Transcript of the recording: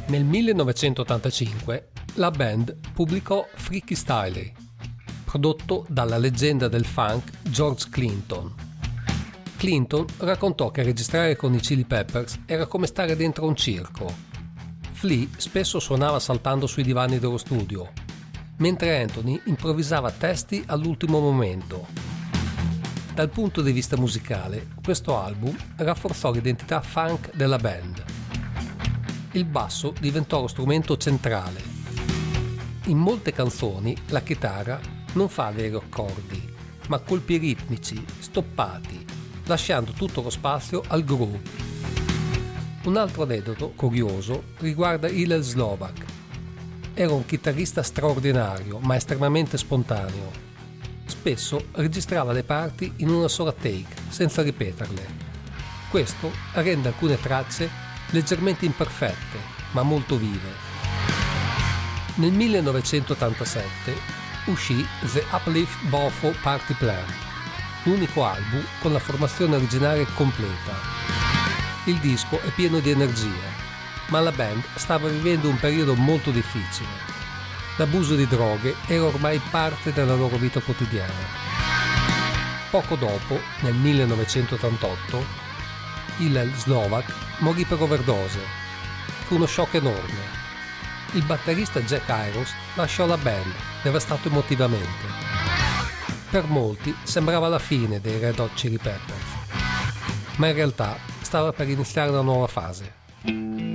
Nel 1985 la band pubblicò Freaky Styley, prodotto dalla leggenda del funk George Clinton. Clinton raccontò che registrare con i Chili Peppers era come stare dentro un circo. Flea spesso suonava saltando sui divani dello studio, mentre Anthony improvvisava testi all'ultimo momento. Dal punto di vista musicale, questo album rafforzò l'identità funk della band. Il basso diventò lo strumento centrale. In molte canzoni la chitarra non fa veri accordi, ma colpi ritmici, stoppati, lasciando tutto lo spazio al groove. Un altro aneddoto curioso riguarda Hillel Slovak. Era un chitarrista straordinario, ma estremamente spontaneo. Spesso registrava le parti in una sola take, senza ripeterle. Questo rende alcune tracce leggermente imperfette, ma molto vive. Nel 1987 uscì The Uplift Bofo Party Plan, l'unico album con la formazione originale completa. Il disco è pieno di energia, ma la band stava vivendo un periodo molto difficile. L'abuso di droghe era ormai parte della loro vita quotidiana. Poco dopo, nel 1988, Hillel Slovak morì per overdose. Fu uno shock enorme. Il batterista Jack Irons lasciò la band, devastato emotivamente. Per molti sembrava la fine dei Red Hot Chili Peppers, ma in realtà stava per iniziare una nuova fase.